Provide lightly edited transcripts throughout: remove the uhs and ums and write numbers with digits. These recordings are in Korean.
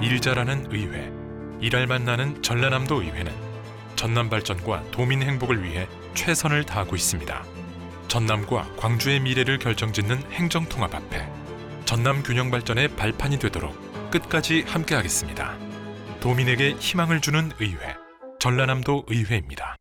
일 잘하는 의회, 일할만 나는 전라남도 의회는 전남 발전과 도민 행복을 위해 최선을 다하고 있습니다. 전남과 광주의 미래를 결정짓는 행정통합 앞에 전남 균형 발전의 발판이 되도록 끝까지 함께하겠습니다. 도민에게 희망을 주는 의회, 전라남도 의회입니다.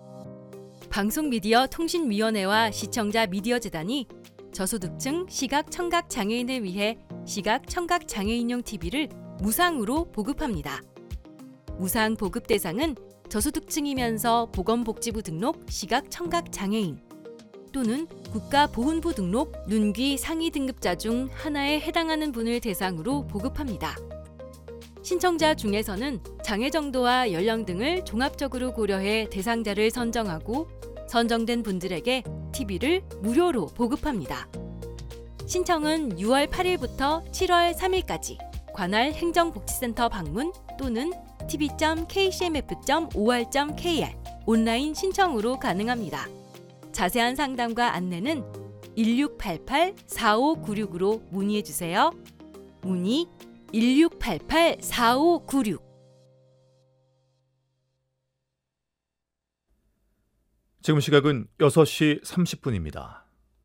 방송미디어통신위원회와 시청자 미디어재단이 저소득층 시각 청각 장애인을 위해 시각 청각 장애인용 TV를 무상으로 보급합니다. 무상 보급 대상은 저소득층이면서 보건복지부 등록 시각 청각 장애인 또는 국가보훈부 등록 눈귀 상위 등급자 중 하나에 해당하는 분을 대상으로 보급합니다. 신청자 중에서는 장애 정도와 연령 등을 종합적으로 고려해 대상자를 선정하고 선정된 분들에게 TV를 무료로 보급합니다. 신청은 6월 8일부터 7월 3일까지 관할 행정복지센터 방문 또는 tv.kcmf.or.kr 온라인 신청으로 가능합니다. 자세한 상담과 안내는 1688-4596으로 문의해주세요. 문의 1688-4596. 지금 시각은 6시 30분입니다.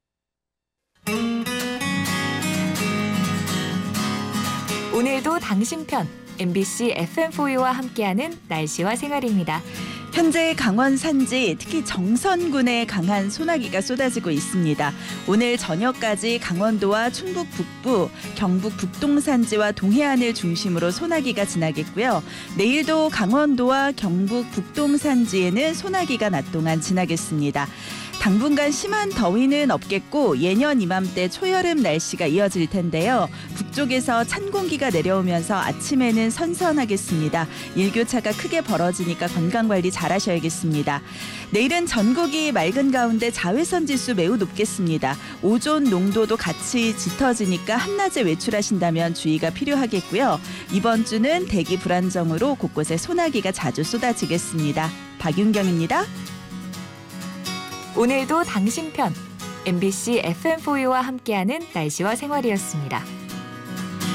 오늘도 당신 편 MBC FM4U와 함께하는 날씨와 생활입니다. 현재 강원 산지, 특히 정선군에 강한 소나기가 쏟아지고 있습니다. 오늘 저녁까지 강원도와 충북 북부, 경북 북동산지와 동해안을 중심으로 소나기가 지나겠고요. 내일도 강원도와 경북 북동산지에는 소나기가 낮 동안 지나겠습니다. 당분간 심한 더위는 없겠고 예년 이맘때 초여름 날씨가 이어질 텐데요. 북쪽에서 찬 공기가 내려오면서 아침에는 선선하겠습니다. 일교차가 크게 벌어지니까 건강관리 잘 하셔야겠습니다. 내일은 전국이 맑은 가운데 자외선 지수 매우 높겠습니다. 오존 농도도 같이 짙어지니까 한낮에 외출하신다면 주의가 필요하겠고요. 이번 주는 대기 불안정으로 곳곳에 소나기가 자주 쏟아지겠습니다. 박윤경입니다. 오늘도 당신 편 MBC FM4U와 함께하는 날씨와 생활이었습니다.